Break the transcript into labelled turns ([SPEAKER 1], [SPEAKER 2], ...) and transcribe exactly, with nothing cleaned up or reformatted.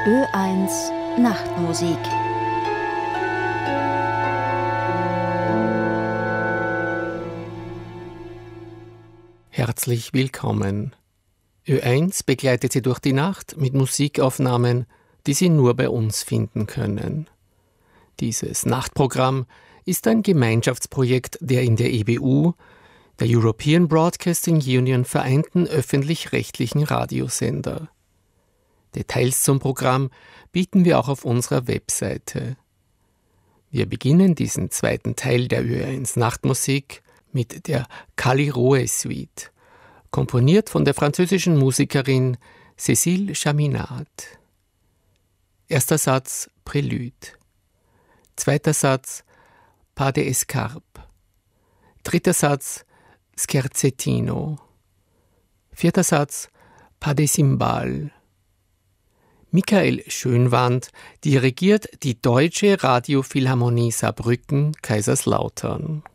[SPEAKER 1] Ö eins Nachtmusik.
[SPEAKER 2] Herzlich willkommen. Ö eins begleitet Sie durch die Nacht mit Musikaufnahmen, die Sie nur bei uns finden können. Dieses Nachtprogramm ist ein Gemeinschaftsprojekt der in der E B U, der European Broadcasting Union, vereinten öffentlich-rechtlichen Radiosender. Details zum Programm bieten wir auch auf unserer Webseite. Wir beginnen diesen zweiten Teil der Ö eins Nachtmusik mit der Kaliroe Suite, komponiert von der französischen Musikerin Cécile Chaminade. Erster Satz Prélude. Zweiter Satz Pas d'escarpe. Dritter Satz Scherzettino. Vierter Satz Pas de cymbales. Michael Schönwandt dirigiert die Deutsche Radiophilharmonie Saarbrücken Kaiserslautern.